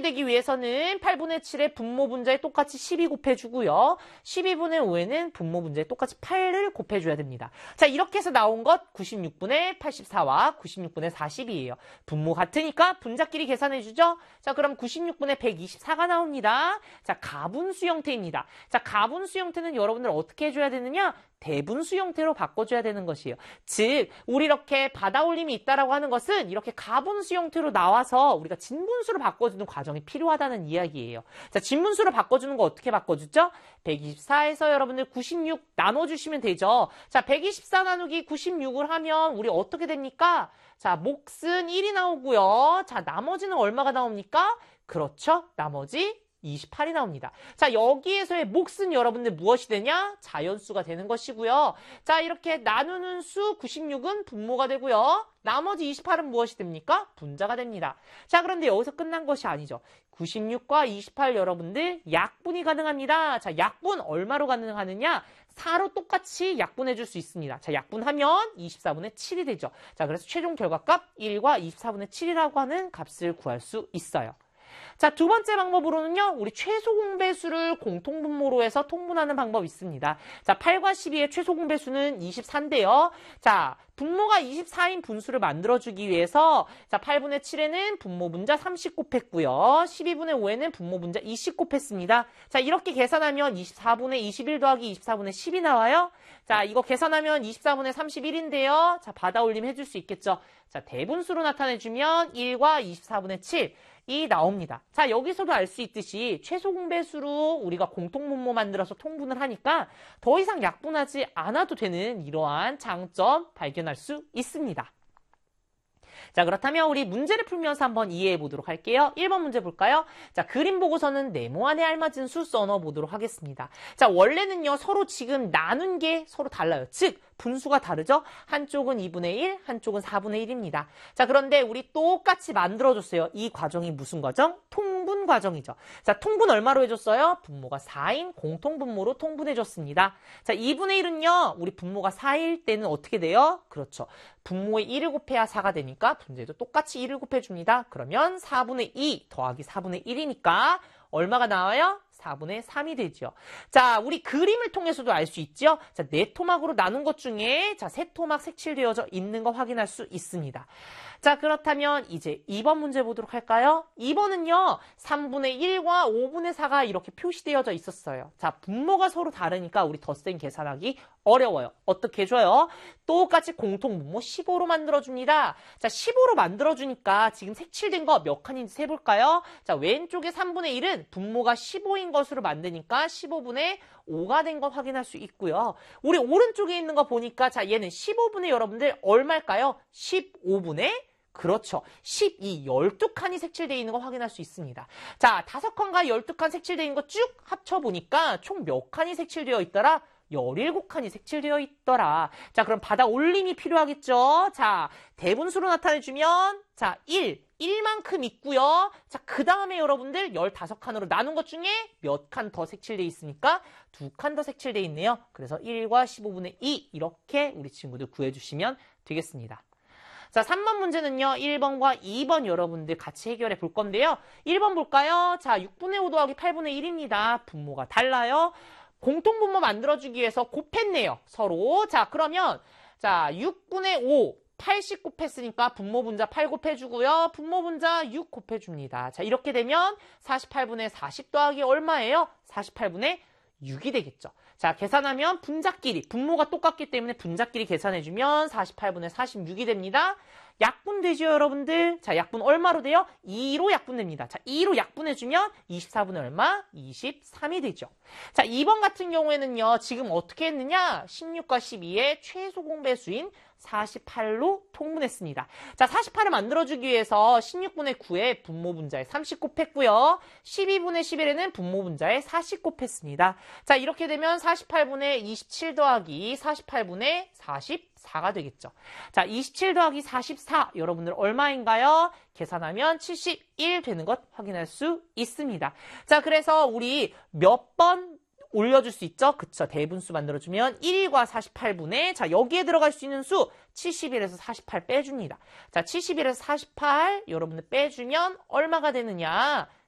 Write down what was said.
나누기 되기 위해서는 8분의 7에 분모 분자에 똑같이 12 곱해주고요. 12분의 5에는 분모 분자에 똑같이 8을 곱해줘야 됩니다. 자, 이렇게 해서 나온 것 96분의 84와 96분의 40이에요. 분모 같으니까 분자끼리 계산해주죠. 자, 그럼 96분의 124가 나옵니다. 자, 가분수 형태입니다. 자, 가분수 형태는 여러분들 어떻게 해줘야 되느냐? 대분수 형태로 바꿔줘야 되는 것이에요. 즉, 우리 이렇게 받아올림이 있다라고 하는 것은 이렇게 가분수 형태로 나와서 우리가 진분수로 바꿔주는 과정이 필요하다는 이야기예요. 자, 진분수로 바꿔주는 거 어떻게 바꿔주죠? 124에서 여러분들 96 나눠주시면 되죠. 자, 124 나누기 96을 하면 우리 어떻게 됩니까? 자, 몫은 1이 나오고요. 자, 나머지는 얼마가 나옵니까? 그렇죠. 나머지 28이 나옵니다. 자, 여기에서의 몫은 여러분들 무엇이 되냐? 자연수가 되는 것이고요. 자, 이렇게 나누는 수 96은 분모가 되고요. 나머지 28은 무엇이 됩니까? 분자가 됩니다. 자, 그런데 여기서 끝난 것이 아니죠. 96과 28 여러분들 약분이 가능합니다. 자, 약분 얼마로 가능하느냐? 4로 똑같이 약분해 줄 수 있습니다. 자, 약분하면 24분의 7이 되죠. 자, 그래서 최종 결과값 1과 24분의 7이라고 하는 값을 구할 수 있어요. 자, 두 번째 방법으로는요, 우리 최소 공배수를 공통분모로 해서 통분하는 방법이 있습니다. 자, 8과 12의 최소 공배수는 24인데요. 자, 분모가 24인 분수를 만들어주기 위해서 자, 8분의 7에는 분모 분자 30 곱했고요. 12분의 5에는 분모 분자 20 곱했습니다. 자, 이렇게 계산하면 24분의 21 더하기 24분의 10이 나와요. 자, 이거 계산하면 24분의 31인데요. 자, 받아올림 해줄 수 있겠죠. 자, 대분수로 나타내주면 1과 24분의 7. 이 나옵니다. 자, 여기서도 알 수 있듯이 최소 공배수로 우리가 공통분모 만들어서 통분을 하니까 더 이상 약분하지 않아도 되는 이러한 장점 발견할 수 있습니다. 자, 그렇다면 우리 문제를 풀면서 한번 이해해 보도록 할게요. 1번 문제 볼까요? 자, 그림 보고서는 네모 안에 알맞은 수 써넣어 보도록 하겠습니다. 자, 원래는요, 서로 지금 나눈 게 서로 달라요. 즉, 분수가 다르죠? 한쪽은 2분의 1, 한쪽은 4분의 1입니다. 자, 그런데 우리 똑같이 만들어줬어요. 이 과정이 무슨 과정? 통분 과정이죠. 자, 통분 얼마로 해줬어요? 분모가 4인 공통분모로 통분해줬습니다. 자, 2분의 1은요, 우리 분모가 4일 때는 어떻게 돼요? 그렇죠. 분모에 1을 곱해야 4가 되니까 분모에도 똑같이 1을 곱해줍니다. 그러면 4분의 2 더하기 4분의 1이니까 얼마가 나와요? 4분의 3이 되죠. 자, 우리 그림을 통해서도 알 수 있죠. 자, 4토막으로 나눈 것 중에 자, 3토막 색칠되어져 있는 거 확인할 수 있습니다. 자, 그렇다면 이제 2번 문제 보도록 할까요? 2번은요, 3분의 1과 5분의 4가 이렇게 표시되어져 있었어요. 자, 분모가 서로 다르니까 우리 덧셈 계산하기 어려워요. 어떻게 해줘요? 똑같이 공통분모 15로 만들어줍니다. 자, 15로 만들어주니까 지금 색칠된 거 몇 칸인지 세볼까요? 자, 왼쪽에 3분의 1은 분모가 15인 것으로 만드니까 15분의 5가 된 거 확인할 수 있고요. 우리 오른쪽에 있는 거 보니까 자, 얘는 15분의 여러분들 얼마일까요? 15분의 그렇죠. 12, 12칸이 색칠되어 있는 거 확인할 수 있습니다. 자, 5칸과 12칸 색칠되어 있는 거 쭉 합쳐보니까 총 몇 칸이 색칠되어 있더라? 17칸이 색칠되어 있더라. 자, 그럼 받아 올림이 필요하겠죠? 자, 대분수로 나타내주면, 자, 1만큼 있고요. 자, 그 다음에 여러분들 15칸으로 나눈 것 중에 몇 칸 더 색칠되어 있습니까? 2칸 더 색칠되어 있네요. 그래서 1과 15분의 2 이렇게 우리 친구들 구해주시면 되겠습니다. 자, 3번 문제는요, 1번과 2번 여러분들 같이 해결해 볼 건데요. 1번 볼까요? 자, 6분의 5 더하기 8분의 1입니다. 분모가 달라요. 공통분모 만들어주기 위해서 곱했네요. 서로. 자, 그러면, 자, 6분의 5, 80 곱했으니까 분모 분자 8 곱해주고요. 분모 분자 6 곱해줍니다. 자, 이렇게 되면 48분의 40 더하기 얼마예요? 48분의 6이 되겠죠. 자, 계산하면 분자끼리, 분모가 똑같기 때문에 분자끼리 계산해주면 48분의 46이 됩니다. 약분 되죠, 여러분들? 자, 약분 얼마로 돼요? 2로 약분됩니다. 자, 2로 약분해주면 24분의 얼마? 23이 되죠. 자, 2번 같은 경우에는요, 지금 어떻게 했느냐? 16과 12의 최소 공배수인 48로 통분했습니다. 자, 48을 만들어주기 위해서 16분의 9에 분모 분자에 30 곱했고요. 12분의 11에는 분모 분자에 40 곱했습니다. 자, 이렇게 되면 48분의 27 더하기 48분의 44가 되겠죠. 자, 27 더하기 44 여러분들 얼마인가요? 계산하면 71 되는 것 확인할 수 있습니다. 자, 그래서 우리 몇 번 올려줄 수 있죠? 그쵸. 대분수 만들어주면 1과 48분의 자, 여기에 들어갈 수 있는 수 71에서 48 빼줍니다. 자, 71에서 48 여러분들 빼주면 얼마가 되느냐?